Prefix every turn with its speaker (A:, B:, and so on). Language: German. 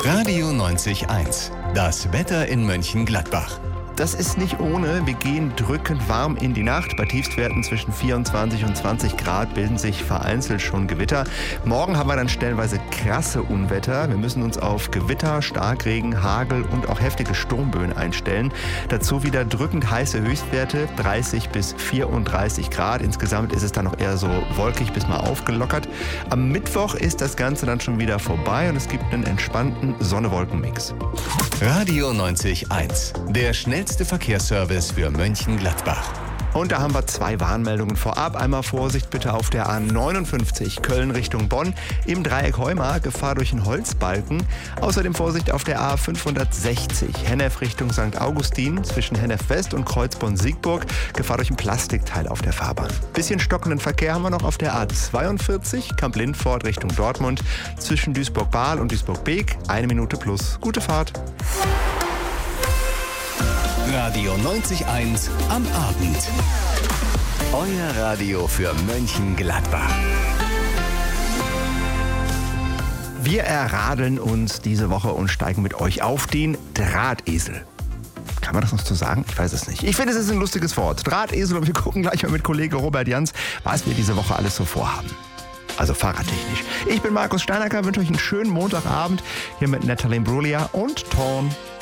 A: Radio 90.1. Das Wetter in Mönchengladbach.
B: Das ist nicht ohne. Wir gehen drückend warm in die Nacht. Bei Tiefstwerten zwischen 24 und 20 Grad bilden sich vereinzelt schon Gewitter. Morgen haben wir dann stellenweise krasse Unwetter. Wir müssen uns auf Gewitter, Starkregen, Hagel und auch heftige Sturmböen einstellen. Dazu wieder drückend heiße Höchstwerte, 30 bis 34 Grad. Insgesamt ist es dann noch eher so wolkig bis mal aufgelockert. Am Mittwoch ist das Ganze dann schon wieder vorbei und es gibt einen entspannten Sonne-Wolken-Mix.
A: Radio 90.1. Der schnellste Verkehrsservice für Mönchengladbach.
B: Und da haben wir 2 Warnmeldungen vorab. Einmal Vorsicht bitte auf der A59 Köln Richtung Bonn. Im Dreieck Heumar Gefahr durch einen Holzbalken. Außerdem Vorsicht auf der A560 Hennef Richtung St. Augustin zwischen Hennef West und Kreuzborn-Siegburg. Gefahr durch ein Plastikteil auf der Fahrbahn. Bisschen stockenden Verkehr haben wir noch auf der A42 Kamp-Lindfort Richtung Dortmund. Zwischen Duisburg-Bahl und Duisburg-Beek 1 Minute plus. Gute Fahrt.
A: Radio 90.1 am Abend. Euer Radio für Mönchengladbach.
B: Wir erradeln uns diese Woche und steigen mit euch auf den Drahtesel. Kann man das noch so sagen? Ich weiß es nicht. Ich finde, es ist ein lustiges Wort. Drahtesel, und wir gucken gleich mal mit Kollege Robert Jans, was wir diese Woche alles so vorhaben. Also fahrradtechnisch. Ich bin Markus Steinacker, wünsche euch einen schönen Montagabend hier mit Natalie Imbruglia und Torn.